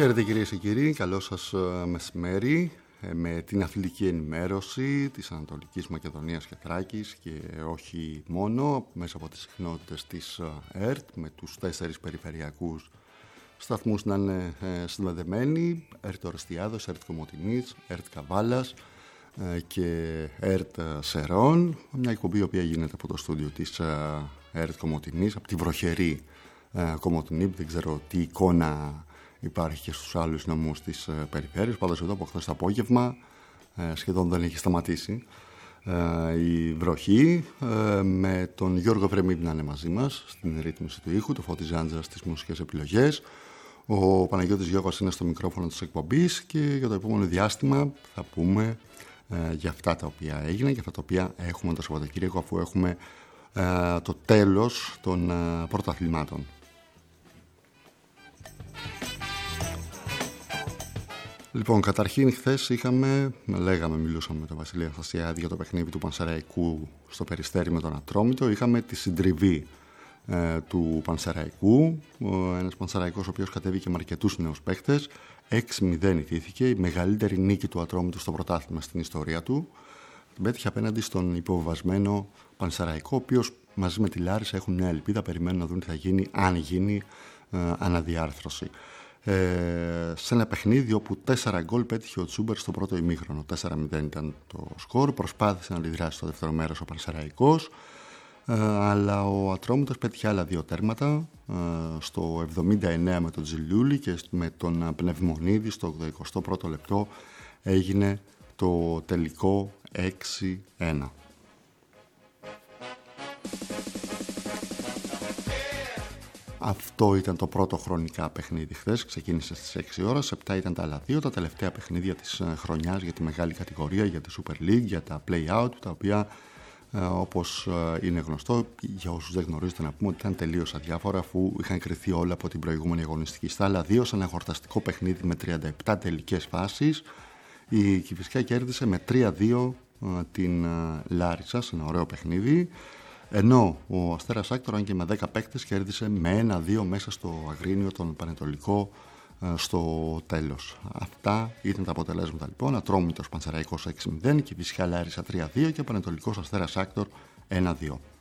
Χαίρετε κυρίες και κύριοι, καλό σας μεσημέρι με την αθλητική ενημέρωση της Ανατολικής Μακεδονίας και Θράκης και όχι μόνο μέσα από τις συχνότητες της ΕΡΤ με τους 4 περιφερειακούς σταθμούς να είναι συνδεδεμένοι, ΕΡΤ Ορεστιάδος, ΕΡΤ Κομοτηνής, ΕΡΤ Καβάλας και ΕΡΤ Σερών, μια εκπομπή η οποία γίνεται από το στούντιο της ΕΡΤ Κομοτηνής, από τη βροχερή Κομοτηνή, δεν ξέρω τι εικόνα υπάρχει και στους άλλους νομούς της περιφέρειας. Πάντως εδώ από χθες το απόγευμα σχεδόν δεν έχει σταματήσει η βροχή, με τον Γιώργο Βρεμίδη να είναι μαζί μας στην ρύθμιση του ήχου, το Φώτη Ζάντζα στις μουσικές επιλογές. Ο Παναγιώτης Γιώργος είναι στο μικρόφωνο της εκπομπής και για το επόμενο διάστημα θα πούμε για αυτά τα οποία έγιναν και αυτά τα οποία έχουμε το Σαββατοκύριακο, αφού έχουμε το τέλος των πρωταθλημάτων. Λοιπόν, καταρχήν χθες μιλούσαμε με τον Βασιλή Αναστασιάδη για το παιχνίδι του Πανσεραϊκού στο Περιστέρι με τον Ατρόμητο. Είχαμε τη συντριβή του Πανσεραϊκού, ένας Πανσεραϊκός ο οποίος κατέβηκε με αρκετούς νέους παίχτες. 6-0 ητήθηκε, η μεγαλύτερη νίκη του Ατρόμητου στο πρωτάθλημα στην ιστορία του. Την πέτυχε απέναντι στον υποβιβασμένο Πανσεραϊκό, ο οποίος μαζί με τη Λάρισα έχουν μια ελπίδα, περιμένουν να δουν τι θα γίνει, αν γίνει αναδιάρθρωση. Σε ένα παιχνίδι όπου 4 γκολ πέτυχε ο Τσούμπερ στο πρώτο ημίχρονο. 4-0 ήταν το σκορ, προσπάθησε να αντιδράσει στο δεύτερο μέρος ο Πανσεραϊκός, αλλά ο Ατρόμητος πέτυχε άλλα 2 τέρματα, στο 79 με τον Τζιλιούλη και με τον Πνευμονίδη στο 21ο λεπτό έγινε το τελικό 6-1. Αυτό ήταν το πρώτο χρονικά παιχνίδι χθες, ξεκίνησε στις 6 ώρα, σε 7 ήταν τα άλλα 2, τα τελευταία παιχνίδια της χρονιάς για τη μεγάλη κατηγορία, για τη Super League, για τα play-out, τα οποία όπως είναι γνωστό, για όσους δεν γνωρίζετε να πούμε ότι ήταν τελείως αδιάφορα, αφού είχαν κριθεί όλα από την προηγούμενη αγωνιστική. Στα άλλα 2, σε ένα χορταστικό παιχνίδι με 37 τελικές φάσεις, η Κηφισιά κέρδισε με 3-2 την Λάρισα σε ένα ωραίο παιχνίδι. Ενώ ο Αστέρας Άκτορ, αν και με 10 παίκτες, κέρδισε με 1-2 μέσα στο Αγρίνιο τον Πανετολικό στο τέλος. Αυτά ήταν τα αποτελέσματα λοιπόν. Ατρόμητος Πανσεραϊκός 6-0, Κηφισιά Λάρισα 3-2 και Πανετολικός Αστέρας Άκτορ 1-2.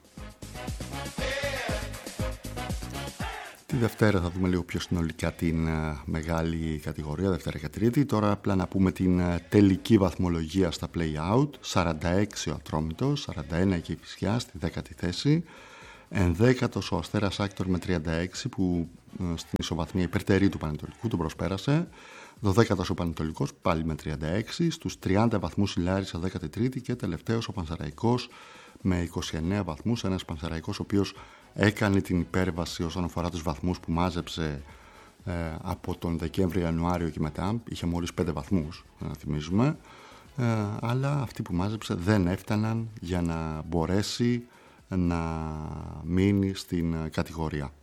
Τη Δευτέρα θα δούμε λίγο πιο συνολικά την μεγάλη κατηγορία, Δευτέρα και Τρίτη. Τώρα απλά να πούμε την τελική βαθμολογία στα play-out. 46 ο Ατρόμητος, 41 η Κηφισιά στη 10η θέση. 11ος ο Αστέρας Άκτορ με 36 που στην ισοβαθμία υπερτερή του Πανετολικού τον προσπέρασε. 12ος ο Πανετολικός πάλι με 36. Στους 30 βαθμούς η Λάρισα 13η και τελευταίος ο Πανσεραϊκός με 29 βαθμούς. Ένας Πανσεραϊκός ο οποίος έκανε την υπέρβαση όσον αφορά τους βαθμούς που μάζεψε από τον Δεκέμβριο-Ιανουάριο και μετά. Είχε μόλις 5 βαθμούς, να θυμίζουμε, αλλά αυτοί που μάζεψε δεν έφταναν για να μπορέσει να μείνει στην κατηγορία.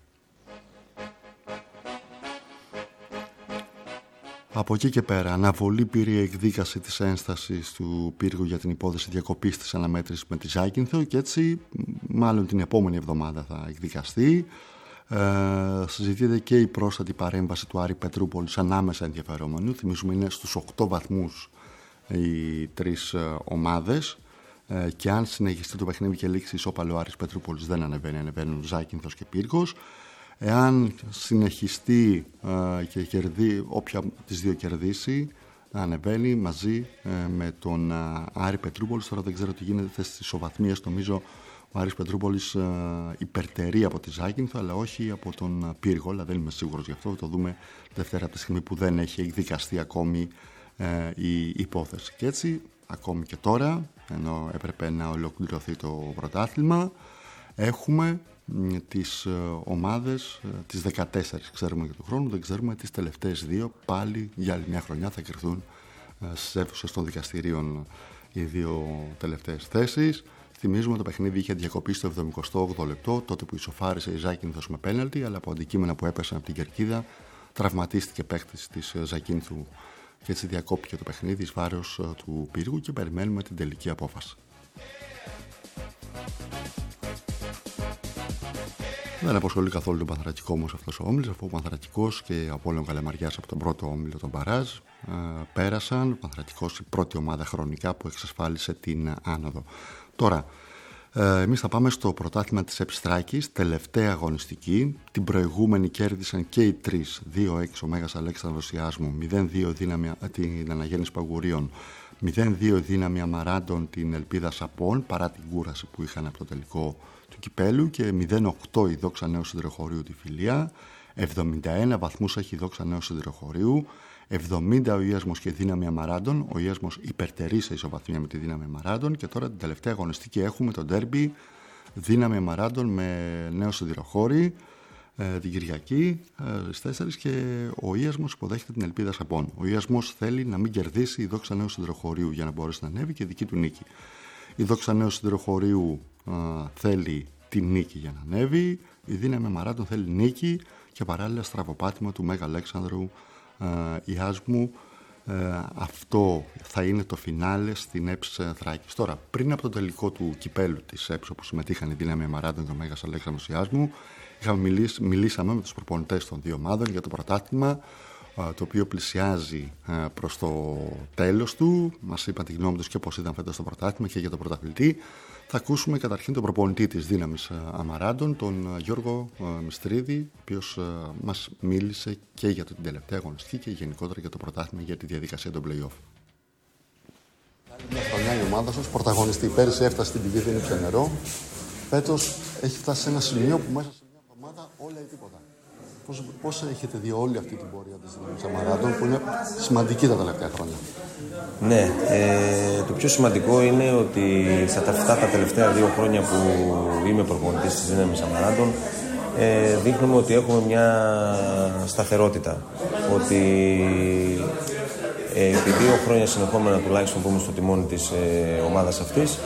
Από εκεί και πέρα, αναβολή πήρε η εκδίκαση της ένστασης του πύργου για την υπόθεση διακοπής της αναμέτρησης με τη Ζάκυνθο και έτσι μάλλον την επόμενη εβδομάδα θα εκδικαστεί. Συζητείται και η πρόσθετη παρέμβαση του Άρη Πετρούπολης ανάμεσα ενδιαφερόμενου. Θυμίζουμε είναι στους 8 βαθμούς οι 3 ομάδες και αν συνεχιστεί το παιχνίδι και λήξει ισόπαλο, ο Άρης Πετρούπολης δεν ανεβαίνουν Ζάκυνθος και Πύργος. Εάν συνεχιστεί και όποια τις δύο κερδίσει, ανεβαίνει μαζί με τον Άρη Πετρούπολης. Τώρα δεν ξέρω τι γίνεται στις ισοβαθμίες. Νομίζω ο Άρης Πετρούπολης υπερτερεί από τη Ζάκυνθο, αλλά όχι από τον Πύργο. Αλλά δεν είμαι σίγουρος γι' αυτό. Θα το δούμε Δευτέρα, από τη στιγμή που δεν έχει εκδικαστεί ακόμη η υπόθεση. Και έτσι, ακόμη και τώρα, ενώ έπρεπε να ολοκληρωθεί το πρωτάθλημα, έχουμε τις ομάδες, τις 14 ξέρουμε για τον χρόνο, δεν ξέρουμε τις τελευταίες 2, πάλι για άλλη μια χρονιά θα κρυφθούν στις αίθουσες των δικαστηρίων οι 2 τελευταίες θέσεις. Θυμίζουμε το παιχνίδι είχε διακοπεί στο 78ο λεπτό, τότε που ισοφάρισε η Ζάκυνθος με πέναλτι, αλλά από αντικείμενα που έπεσαν από την κερκίδα τραυματίστηκε παίκτης της Ζακίνθου και έτσι διακόπηκε το παιχνίδι εις βάρος του Πύργου και περιμένουμε την τελική απόφαση. Δεν απασχολεί καθόλου τον Πανθρακικό όμως αυτός ο όμιλος, αφού ο Πανθρακικός και ο Απόλλων Καλαμαριάς από τον πρώτο όμιλο, τον Μπαράζ, πέρασαν. Ο Πανθρακικός η πρώτη ομάδα χρονικά που εξασφάλισε την άνοδο. Τώρα, εμείς θα πάμε στο πρωτάθλημα της Επιστράκης, τελευταία αγωνιστική. Την προηγούμενη κέρδισαν και οι τρεις, 2-6 ο Μέγας Αλέξανδρος Ιάσμου, 0-2 την Αναγέννηση Παγουρίων, 0-2 Δύναμη Αμαράντων την Ελπίδα Σαπών, παρά την κούραση που είχαν από το τελικό του κυπέλου, και 0-8 η Δόξα Νέου Συντροχωρίου τη Φιλία, 71 βαθμούς έχει η Δόξα Νέου Συντροχωρίου, 70 ο Ιάσμος και Δύναμη Αμαράντων. Ο Ιάσμος υπερτερεί σε ισοβαθμία με τη Δύναμη Αμαράντων, και τώρα την τελευταία αγωνιστική έχουμε το ντέρμπι Δύναμη Αμαράντων με Νέο Σιδηροχώρη την Κυριακή στις 4, και ο Ιάσμος υποδέχεται την Ελπίδα Σαπών. Ο Ιάσμος θέλει να μην κερδίσει η Δόξα Νέου Σιδηροχωρίου για να μπορέσει να ανέβει και δική του νίκη. Η Δόξα Νέου Σιδηροχωρίου θέλει τη νίκη για να ανέβει, η Δύναμη Αμαράντων θέλει νίκη και παράλληλα στραβοπάτημα του Μέγα Αλέξανδρου Ιάσμου. Αυτό θα είναι το φινάλε στην ΕΠΣ Θράκης. Τώρα, πριν από το τελικό του κυπέλου της ΕΠΣ, όπου συμμετείχαν η Δύναμη Αμαράντων και ο Μέγας Αλέξανδρος Ιάσμου, μιλήσαμε με τους προπονητές των δύο ομάδων για το πρωτάθλημα, το οποίο πλησιάζει προς το τέλος του. Μας είπαν τη γνώμη τους και πώς ήταν φέτος το πρωτάθλημα και για τον πρωταθλητή. Θα ακούσουμε καταρχήν τον προπονητή της Δύναμης Αμαράντων, τον Γιώργο Μιστρίδη, ο οποίος μας μίλησε και για την τελευταία αγωνιστική και γενικότερα για το πρωτάθλημα, για τη διαδικασία των play-off. Μια χρονιά η ομάδα σας πρωταγωνιστή. Πέρυσι έφτασε στην πηγή, δεν είναι πια νερό. Φέτος έχει φτάσει σε ένα σημείο που μέσα σε μια εβδομάδα όλα ή τίποτα. Πώς έχετε δει όλη αυτή την πορεία της Δύναμης Αμαράντων, που είναι σημαντική τα τελευταία χρόνια? Ναι, το πιο σημαντικό είναι ότι στα τα τελευταία 2 χρόνια που είμαι προπονητής της Δύναμης Αμαράντων, δείχνουμε ότι έχουμε μια σταθερότητα. Ότι επί 2 χρόνια συνεχόμενα τουλάχιστον που είμαι στο τιμόνι της ομάδας αυτής,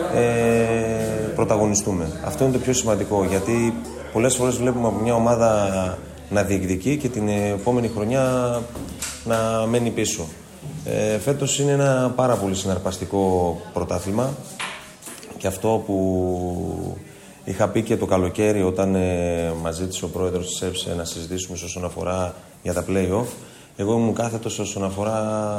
πρωταγωνιστούμε. Αυτό είναι το πιο σημαντικό, γιατί πολλές φορές βλέπουμε από μια ομάδα να διεκδικεί και την επόμενη χρονιά να μένει πίσω. Φέτος είναι ένα πάρα πολύ συναρπαστικό πρωτάθλημα, και αυτό που είχα πει και το καλοκαίρι όταν μας ζήτησε ο πρόεδρος της ΕΠΣ να συζητήσουμε όσον αφορά για τα play-off, εγώ ήμουν κάθετος όσον αφορά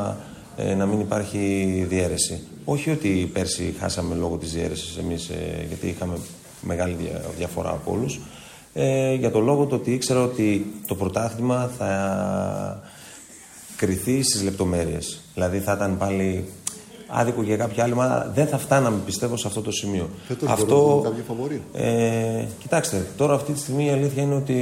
να μην υπάρχει διαίρεση. Όχι ότι πέρσι χάσαμε λόγω της διαίρεσης εμείς, γιατί είχαμε μεγάλη διαφορά από όλους, για το λόγο το ότι ήξερα ότι το πρωτάθλημα θα κριθεί στις λεπτομέρειες. Δηλαδή θα ήταν πάλι άδικο για κάποια άλλη ομάδα. Δεν θα φτάναμε, πιστεύω, σε αυτό το σημείο. Αυτό κάποια φαβορί. Κοιτάξτε, τώρα αυτή τη στιγμή η αλήθεια είναι ότι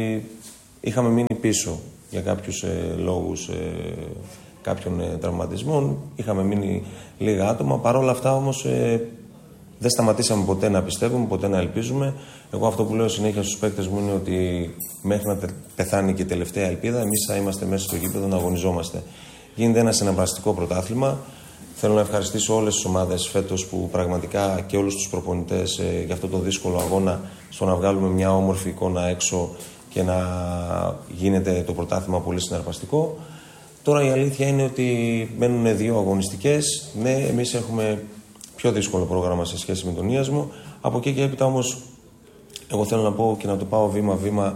είχαμε μείνει πίσω για κάποιους λόγους κάποιων τραυματισμών. Είχαμε μείνει λίγα άτομα. Παρ' όλα αυτά όμως δεν σταματήσαμε ποτέ να πιστεύουμε, ποτέ να ελπίζουμε. Εγώ αυτό που λέω συνέχεια στους παίκτες μου είναι ότι μέχρι να πεθάνει και η τελευταία ελπίδα, εμείς θα είμαστε μέσα στο γήπεδο να αγωνιζόμαστε. Γίνεται ένα συναρπαστικό πρωτάθλημα. Θέλω να ευχαριστήσω όλες τις ομάδες φέτος που πραγματικά και όλους τους προπονητές για αυτό το δύσκολο αγώνα, στο να βγάλουμε μια όμορφη εικόνα έξω και να γίνεται το πρωτάθλημα πολύ συναρπαστικό. Τώρα η αλήθεια είναι ότι μένουν 2 αγωνιστικές. Ναι, εμείς έχουμε πιο δύσκολο πρόγραμμα σε σχέση με τον Ιάσμο. Από εκεί και έπειτα όμως, εγώ θέλω να πω και να το πάω βήμα-βήμα.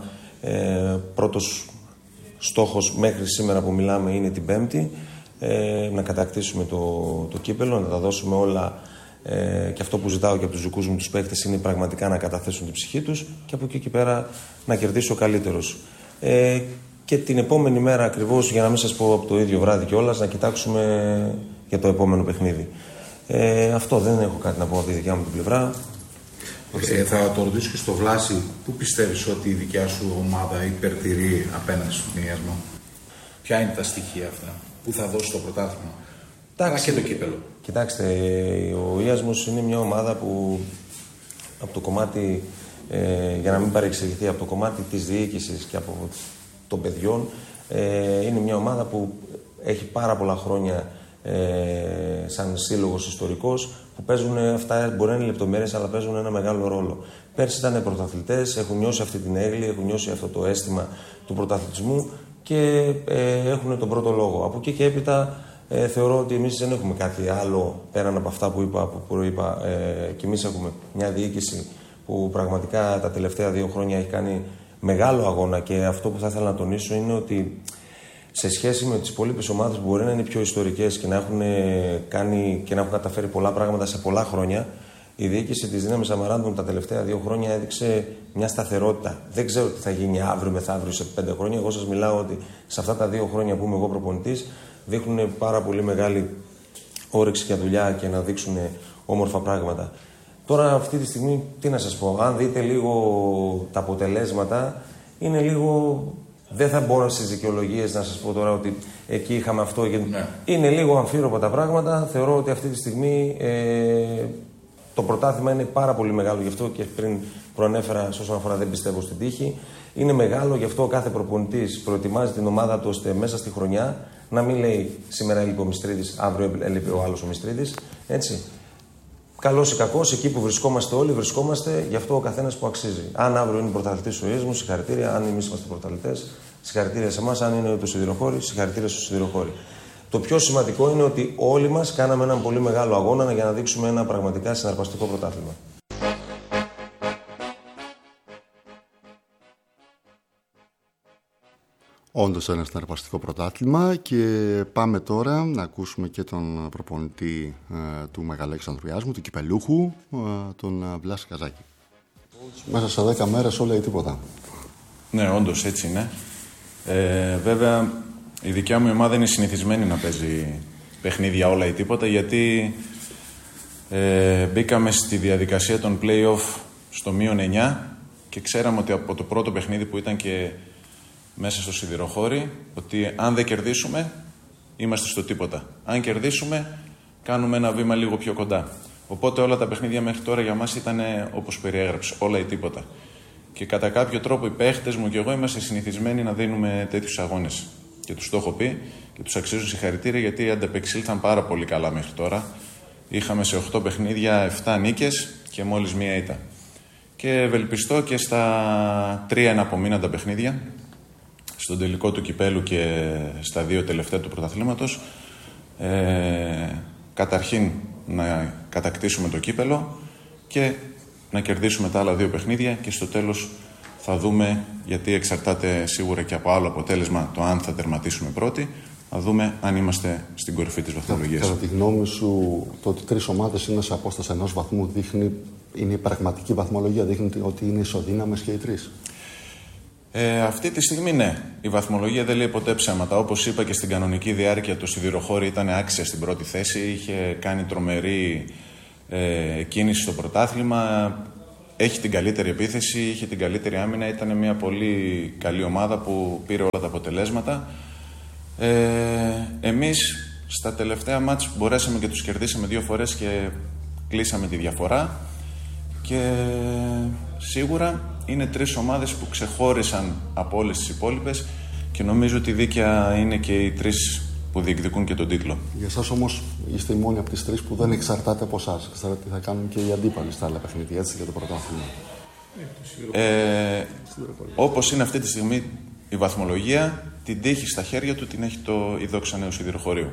Πρώτος στόχος μέχρι σήμερα που μιλάμε είναι την Πέμπτη. Να κατακτήσουμε το κύπελο, να τα δώσουμε όλα. Και αυτό που ζητάω και από τους δικούς μου τους παίκτες είναι πραγματικά να καταθέσουν την ψυχή τους, και από εκεί και πέρα να κερδίσει ο καλύτερος. Και την επόμενη μέρα ακριβώς, για να μην σας πω από το ίδιο βράδυ κιόλας, να κοιτάξουμε για το επόμενο παιχνίδι. Αυτό, δεν έχω κάτι να πω από τη δικιά μου την πλευρά. Θα το ρωτήσω και στο Βλάση, πού πιστεύεις ότι η δικιά σου ομάδα υπερτηρεί απέναντι στον Ιάσμο? Ποια είναι τα στοιχεία αυτά που θα δώσει το πρωτάθλημα, αλλά και το κύπελο? Κοιτάξτε, ο Ιάσμος είναι μια ομάδα που από το κομμάτι, για να μην παρεξηγηθεί, από το κομμάτι της διοίκησης και από των παιδιών, είναι μια ομάδα που έχει πάρα πολλά χρόνια σαν σύλλογος ιστορικός, που παίζουν αυτά, μπορεί να είναι λεπτομέρειες, αλλά παίζουν ένα μεγάλο ρόλο. Πέρσι ήταν πρωταθλητές, έχουν νιώσει αυτή την έγκλη, έχουν νιώσει αυτό το αίσθημα του πρωταθλητισμού και έχουν τον πρώτο λόγο. Από εκεί και έπειτα θεωρώ ότι εμείς δεν έχουμε κάτι άλλο πέραν από αυτά που προείπα, και εμείς έχουμε μια διοίκηση που πραγματικά τα τελευταία 2 χρόνια έχει κάνει μεγάλο αγώνα, και αυτό που θα ήθελα να τονίσω είναι ότι σε σχέση με τις υπόλοιπες ομάδες που μπορεί να είναι πιο ιστορικές και να έχουν κάνει και να έχουν καταφέρει πολλά πράγματα σε πολλά χρόνια, η διοίκηση της Δύναμης Αμαράντων τα τελευταία 2 χρόνια έδειξε μια σταθερότητα. Δεν ξέρω τι θα γίνει αύριο, μεθαύριο, σε 5 χρόνια. Εγώ σας μιλάω ότι σε αυτά τα 2 χρόνια που είμαι εγώ προπονητής, δείχνουν πάρα πολύ μεγάλη όρεξη για δουλειά και να δείξουν όμορφα πράγματα. Τώρα, αυτή τη στιγμή, τι να σας πω, αν δείτε λίγο τα αποτελέσματα, είναι λίγο. Δεν θα μπορώ στις δικαιολογίες να σας πω τώρα ότι εκεί είχαμε αυτό. Ναι. Είναι λίγο αμφίροπα τα πράγματα. Θεωρώ ότι αυτή τη στιγμή το πρωτάθλημα είναι πάρα πολύ μεγάλο, γι' αυτό και πριν προανέφερα, όσον αφορά δεν πιστεύω στην τύχη. Είναι μεγάλο, γι' αυτό ο κάθε προπονητής προετοιμάζει την ομάδα του ώστε μέσα στη χρονιά να μην λέει σήμερα έλειπε ο Μιστρίδης, αύριο έλειπε ο άλλος ο Μιστρίδης. Έτσι. Καλός ή κακός, εκεί που βρισκόμαστε όλοι, βρισκόμαστε γι' αυτό ο καθένας που αξίζει. Αν αύριο είναι πρωταθλητής ο Ίσμος, συγχαρητήρια. Αν εμείς είμαστε πρωταθλητές, συγχαρητήρια σε εμάς. Αν είναι το Σιδηροχώρι, συγχαρητήρια στο Σιδηροχώρι. Το πιο σημαντικό είναι ότι όλοι μας κάναμε έναν πολύ μεγάλο αγώνα για να δείξουμε ένα πραγματικά συναρπαστικό πρωτάθλημα. Όντως ένα συναρπαστικό πρωτάθλημα, και πάμε τώρα να ακούσουμε και τον προπονητή του Μεγαλοαλεξανδριάσμου, του κυπελούχου, τον Βλάση Καζάκη. Μέσα σε 10 μέρες όλα ή τίποτα. Ναι, όντως έτσι είναι. Βέβαια, η δικιά μου ομάδα είναι συνηθισμένη να παίζει παιχνίδια όλα ή τίποτα, γιατί μπήκαμε στη διαδικασία των play-off στο -9 και ξέραμε ότι από το πρώτο παιχνίδι που ήταν και μέσα στο Σιδηροχώρι, ότι αν δεν κερδίσουμε, είμαστε στο τίποτα. Αν κερδίσουμε, κάνουμε ένα βήμα λίγο πιο κοντά. Οπότε όλα τα παιχνίδια μέχρι τώρα για μας ήταν όπως περιέγραψε, όλα ή τίποτα. Και κατά κάποιο τρόπο οι παίχτες μου και εγώ είμαστε συνηθισμένοι να δίνουμε τέτοιους αγώνες. Και τους το έχω πει και τους αξίζουν συγχαρητήρια, γιατί ανταπεξήλθαν πάρα πολύ καλά μέχρι τώρα. Είχαμε σε 8 παιχνίδια 7 νίκες και μόλις 1 ήττα. Και ευελπιστώ και στα 3 εναπομείναντα παιχνίδια, στον τελικό του κυπέλου και στα 2 τελευταία του πρωταθλήματος, καταρχήν να κατακτήσουμε το κύπελο και να κερδίσουμε τα άλλα 2 παιχνίδια, και στο τέλος θα δούμε, γιατί εξαρτάται σίγουρα και από άλλο αποτέλεσμα το αν θα τερματίσουμε πρώτοι, θα δούμε αν είμαστε στην κορυφή της βαθμολογίας. Κατά τη γνώμη σου, το ότι 3 ομάδες είναι σε απόσταση 1 βαθμού είναι η πραγματική βαθμολογία, δείχνει ότι είναι ισοδύναμες και οι 3? Αυτή τη στιγμή ναι. Η βαθμολογία δεν λέει ποτέ ψέματα. Όπως είπα και στην κανονική διάρκεια, το Σιδηροχώρι ήταν άξια στην πρώτη θέση. Είχε κάνει τρομερή κίνηση στο πρωτάθλημα. Έχει την καλύτερη επίθεση, είχε την καλύτερη άμυνα. Ήταν μια πολύ καλή ομάδα που πήρε όλα τα αποτελέσματα. Εμείς στα τελευταία μάτς μπορέσαμε και τους κερδίσαμε 2 φορές και κλείσαμε τη διαφορά. Και σίγουρα είναι 3 ομάδες που ξεχώρισαν από όλες τις υπόλοιπες, και νομίζω ότι δίκαια είναι και οι 3 που διεκδικούν και τον τίτλο. Για εσάς όμως είστε οι μόνοι από τις 3 που δεν εξαρτάται από εσάς. Ξέρετε τι θα κάνουν και οι αντίπαλοι στα άλλα παιχνίδια, έτσι, για το πρωτάθλημα. Όπως είναι αυτή τη στιγμή η βαθμολογία, την τύχη στα χέρια του την έχει η Δόξα Νέου Σιδηροχωρίου.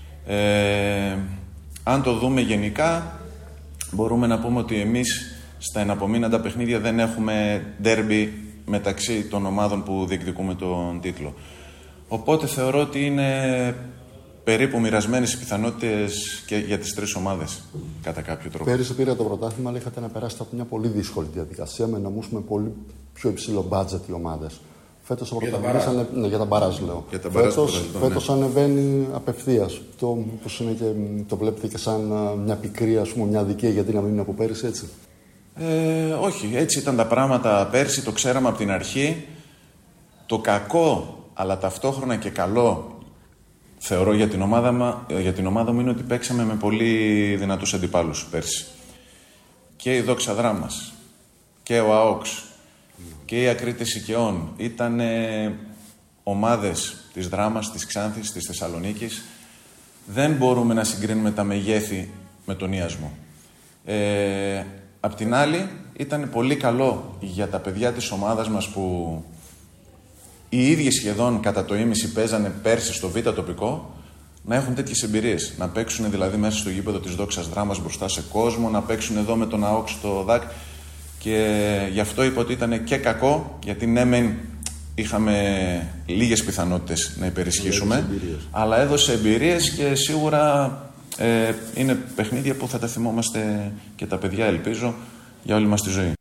Αν το δούμε γενικά, μπορούμε να πούμε ότι εμείς στα εναπομείναντα παιχνίδια δεν έχουμε ντέρμπι μεταξύ των ομάδων που διεκδικούμε τον τίτλο. Οπότε θεωρώ ότι είναι περίπου μοιρασμένες οι πιθανότητες και για τις 3 ομάδες, κατά κάποιο τρόπο. Πέρυσι πήρε το πρωτάθλημα, αλλά είχατε να περάσετε από μια πολύ δύσκολη διαδικασία, με νομούς με πολύ πιο υψηλό μπάτζετ οι ομάδες. Φέτος το πρωτάθλημα, για τα μπαράζ λέω. Φέτος ανεβαίνει απευθείας. Πώς είναι και το βλέπετε και σαν μια πικρία, ας πούμε, μια αδικία, γιατί να μην είναι από πέρυσι, έτσι? Όχι, έτσι ήταν τα πράγματα πέρσι, το ξέραμε από την αρχή. Το κακό, αλλά ταυτόχρονα και καλό, θεωρώ για την ομάδα μου, είναι ότι παίξαμε με πολύ δυνατούς αντιπάλους πέρσι. Και η Δόξα Δράμας και ο ΑΟΚΣ και η Ακρίτης Οικαιών ήταν ομάδες της Δράμας, της Ξάνθης, της Θεσσαλονίκης. Δεν μπορούμε να συγκρίνουμε τα μεγέθη με τον Ιασμό. Απ' την άλλη, ήταν πολύ καλό για τα παιδιά της ομάδας μας που οι ίδιοι σχεδόν κατά το ίμιση παίζανε πέρσι στο Β' τοπικό, να έχουν τέτοιες εμπειρίες. Να παίξουν δηλαδή μέσα στο γήπεδο της Δόξας Δράμας μπροστά σε κόσμο, να παίξουν εδώ με τον ΑΟΚ στο ΔΑΚ. Και γι' αυτό είπα ότι ήταν και κακό, γιατί ναι μεν είχαμε λίγες πιθανότητες να υπερισχύσουμε, αλλά έδωσε εμπειρίες και σίγουρα είναι παιχνίδια που θα τα θυμόμαστε και τα παιδιά, ελπίζω, για όλη μας τη ζωή.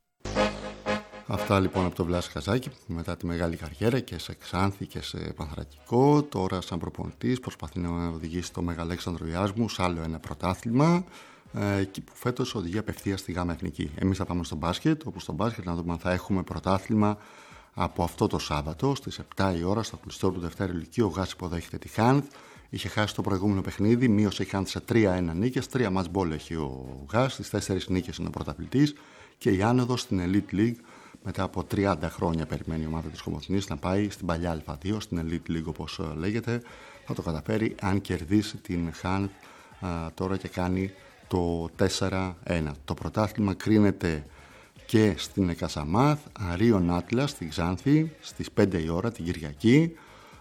Αυτά λοιπόν από τον Βλάση Χαζάκη, μετά τη μεγάλη καριέρα και σε Ξάνθη και σε Πανθρακικό, τώρα σαν προπονητής προσπαθεί να οδηγήσει το Μεγαλέξανδρο Ιάσμου σε άλλο ένα πρωτάθλημα, εκεί που φέτος οδηγεί απευθείας στη Γάμα Εθνική. Εμείς θα πάμε στο μπάσκετ, όπου στο μπάσκετ να δούμε αν θα έχουμε πρωτάθλημα από αυτό το Σάββατο στις 7 η ώρα στο κλειστό του Δευτέρου Λυκείου. Ο Γάς υποδέχεται τη Χάνθ. Είχε χάσει το προηγούμενο παιχνίδι, μείωσε η Χάνθ σε 3-1 νίκες, 3 match ball έχει ο Γάς, στις 4 νίκες είναι ο πρωταθλητής και η άνοδος στην Elite League. Μετά από 30 χρόνια περιμένει η ομάδα της Κομοθηνής να πάει στην παλιά Α2, στην Elite League όπως λέγεται. Θα το καταφέρει αν κερδίσει την Χάνθ τώρα και κάνει το 4-1. Το πρωτάθλημα κρίνεται και στην Εκασαμάθ, Αρίον Άτλας στη Ξάνθη στις 5 η ώρα την Κυριακή,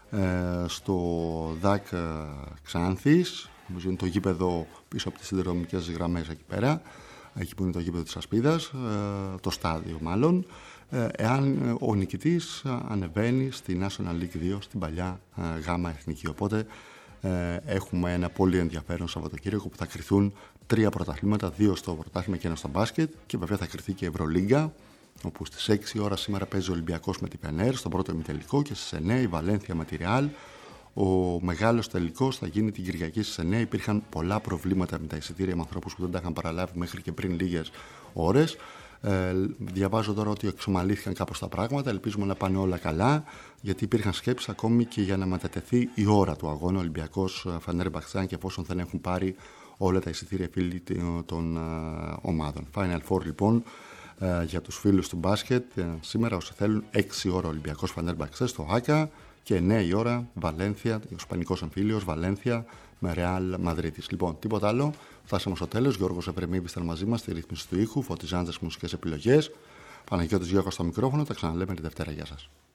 στο ΔΑΚ Ξάνθης, νομίζω είναι το γήπεδο πίσω από τις συνδρομικές γραμμές εκεί πέρα, εκεί που είναι το γήπεδο της Ασπίδας, το στάδιο μάλλον, εάν ο νικητής ανεβαίνει στη National League 2 στην παλιά Γάμα Εθνική. Οπότε έχουμε ένα πολύ ενδιαφέρον Σαββατοκύριακο που θα κρυθούν 3 πρωταθλήματα, 2 στο πρωτάθλημα και 1 στο μπάσκετ, και βέβαια θα κρυθεί και η Ευρωλίγκα, όπου στις 6 ώρα σήμερα παίζει ο Ολυμπιακός με την Πενέρ στον πρώτο ημιτελικό και στις 9 η Βαλένθια με τη Ρεάλ. Ο μεγάλος τελικός θα γίνει την Κυριακή στις 9. Υπήρχαν πολλά προβλήματα με τα εισιτήρια με ανθρώπους που δεν τα είχαν παραλάβει μέχρι και πριν λίγες ώρες. Διαβάζω τώρα ότι εξομαλύθηκαν κάπως τα πράγματα. Ελπίζουμε να πάνε όλα καλά, γιατί υπήρχαν σκέψεις ακόμη και για να μετατεθεί η ώρα του αγώνα Ολυμπιακός Φενέρμπαχτσε, και εφόσον δεν έχουν πάρει όλα τα εισιτήρια φίλοι των ομάδων. Final Four λοιπόν για τους φίλους του μπάσκετ σήμερα, όσοι θέλουν, 6 ώρα Ολυμπιακός Φενέρμπαχτσε στο Άκα και 9 η ώρα Βαλένθια, ο Ισπανικός εμφύλιος Βαλένθια με Ρεάλ Μαδρίτης. Λοιπόν, τίποτα άλλο. Φτάσαμε στο τέλος. Γιώργος Ευρεμίδης ήταν μαζί μας στη ρύθμιση του ήχου, Φωτιζάντζας μουσικές επιλογές. Παναγιώτης Γιώργος στο μικρόφωνο. Τα ξαναλέμε τη Δευτέρα. Γεια σας.